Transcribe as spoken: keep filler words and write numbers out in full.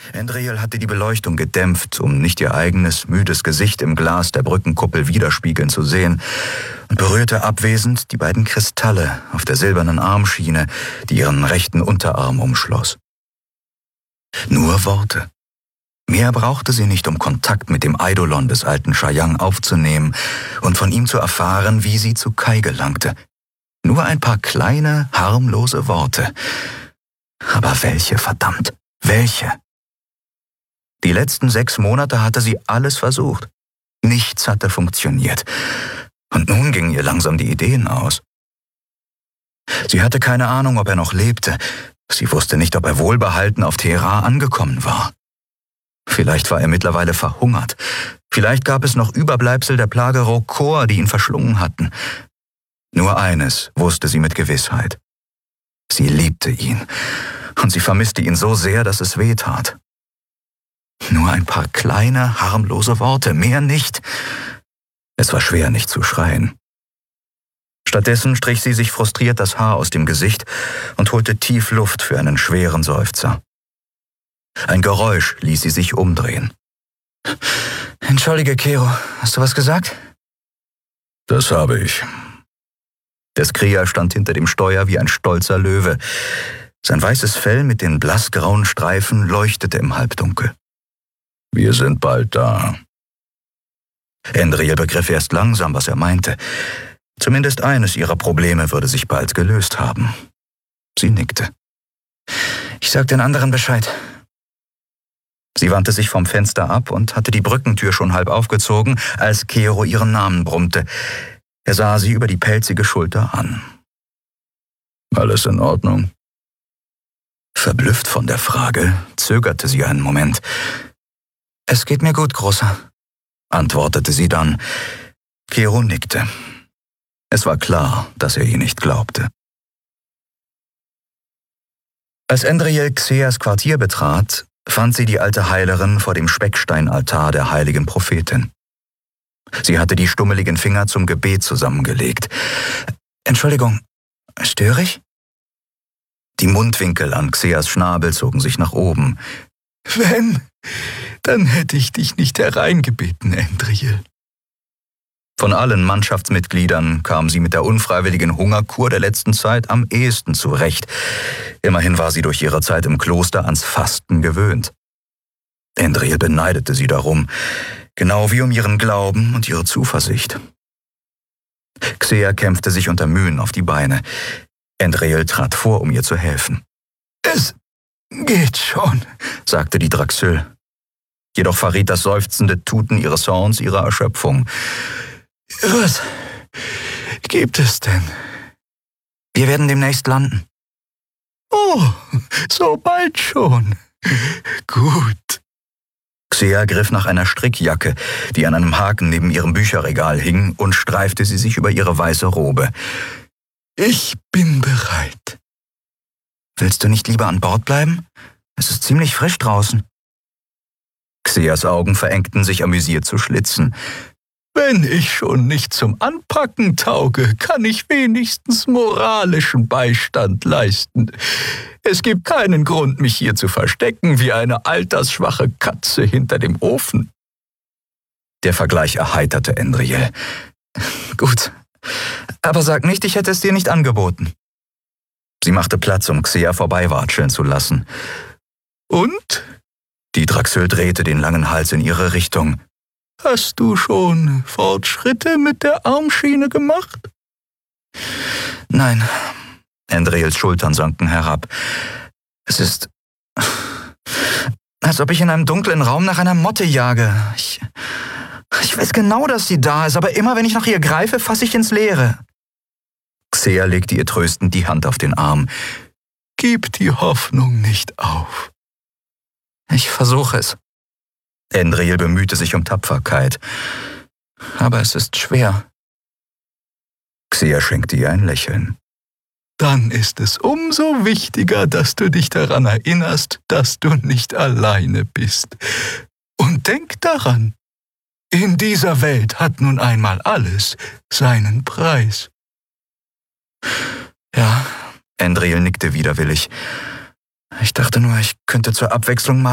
Endriel hatte die Beleuchtung gedämpft, um nicht ihr eigenes, müdes Gesicht im Glas der Brückenkuppel widerspiegeln zu sehen, und berührte abwesend die beiden Kristalle auf der silbernen Armschiene, die ihren rechten Unterarm umschloss. Nur Worte. Mehr brauchte sie nicht, um Kontakt mit dem Eidolon des alten Shayang aufzunehmen und von ihm zu erfahren, wie sie zu Kai gelangte. Nur ein paar kleine, harmlose Worte. Aber welche, verdammt, welche? Die letzten sechs Monate hatte sie alles versucht. Nichts hatte funktioniert. Und nun gingen ihr langsam die Ideen aus. Sie hatte keine Ahnung, ob er noch lebte. Sie wusste nicht, ob er wohlbehalten auf Tehra angekommen war. Vielleicht war er mittlerweile verhungert. Vielleicht gab es noch Überbleibsel der Plage Rokor, die ihn verschlungen hatten. Nur eines wusste sie mit Gewissheit. Sie liebte ihn. Und sie vermisste ihn so sehr, dass es weh tat. Nur ein paar kleine, harmlose Worte, mehr nicht. Es war schwer, nicht zu schreien. Stattdessen strich sie sich frustriert das Haar aus dem Gesicht und holte tief Luft für einen schweren Seufzer. Ein Geräusch ließ sie sich umdrehen. »Entschuldige, Kero, hast du was gesagt?« »Das habe ich.« Der Skrier stand hinter dem Steuer wie ein stolzer Löwe. Sein weißes Fell mit den blassgrauen Streifen leuchtete im Halbdunkel. »Wir sind bald da.« Endriel begriff erst langsam, was er meinte. Zumindest eines ihrer Probleme würde sich bald gelöst haben. Sie nickte. »Ich sag den anderen Bescheid.« Sie wandte sich vom Fenster ab und hatte die Brückentür schon halb aufgezogen, als Kero ihren Namen brummte. Er sah sie über die pelzige Schulter an. »Alles in Ordnung?« Verblüfft von der Frage, zögerte sie einen Moment. »Es geht mir gut, Großer«, antwortete sie dann. Kero nickte. Es war klar, dass er ihr nicht glaubte. Als Endriel Xeas Quartier betrat, fand sie die alte Heilerin vor dem Specksteinaltar der heiligen Prophetin. Sie hatte die stummeligen Finger zum Gebet zusammengelegt. »Entschuldigung, störe ich?« Die Mundwinkel an Xeas Schnabel zogen sich nach oben. »Wenn, dann hätte ich dich nicht hereingebeten, Endriel.« Von allen Mannschaftsmitgliedern kam sie mit der unfreiwilligen Hungerkur der letzten Zeit am ehesten zurecht. Immerhin war sie durch ihre Zeit im Kloster ans Fasten gewöhnt. Endriel beneidete sie darum, genau wie um ihren Glauben und ihre Zuversicht. Xea kämpfte sich unter Mühen auf die Beine. Endriel trat vor, um ihr zu helfen. »Es geht schon«, sagte die Draxyl. Jedoch verriet das seufzende Tuten ihres Sounds ihre Erschöpfung. »Was gibt es denn?« »Wir werden demnächst landen.« »Oh, so bald schon. Gut.« Xea griff nach einer Strickjacke, die an einem Haken neben ihrem Bücherregal hing, und streifte sie sich über ihre weiße Robe. »Ich bin bereit.« »Willst du nicht lieber an Bord bleiben? Es ist ziemlich frisch draußen.« Xeas Augen verengten sich amüsiert zu Schlitzen. »Wenn ich schon nicht zum Anpacken tauge, kann ich wenigstens moralischen Beistand leisten. Es gibt keinen Grund, mich hier zu verstecken wie eine altersschwache Katze hinter dem Ofen.« Der Vergleich erheiterte Endriel. »Gut, aber sag nicht, ich hätte es dir nicht angeboten.« Sie machte Platz, um Xea vorbeiwatscheln zu lassen. »Und?« Die Draxyl drehte den langen Hals in ihre Richtung. »Hast du schon Fortschritte mit der Armschiene gemacht?« »Nein.« Endriels Schultern sanken herab. »Es ist, als ob ich in einem dunklen Raum nach einer Motte jage. Ich, ich weiß genau, dass sie da ist, aber immer wenn ich nach ihr greife, fasse ich ins Leere.« Xea legte ihr tröstend die Hand auf den Arm. »Gib die Hoffnung nicht auf.« »Ich versuche es.« Endriel bemühte sich um Tapferkeit. »Aber es ist schwer.« Xea schenkte ihr ein Lächeln. »Dann ist es umso wichtiger, dass du dich daran erinnerst, dass du nicht alleine bist. Und denk daran, in dieser Welt hat nun einmal alles seinen Preis.« »Ja«, Endriel nickte widerwillig. »Ich dachte nur, ich könnte zur Abwechslung mal